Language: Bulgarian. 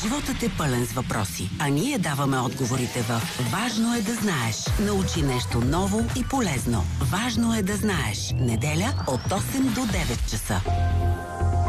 Животът е пълен с въпроси, а ние даваме отговорите в Важно е да знаеш. Научи нещо ново и полезно. Важно е да знаеш. Неделя от 8 до 9 часа.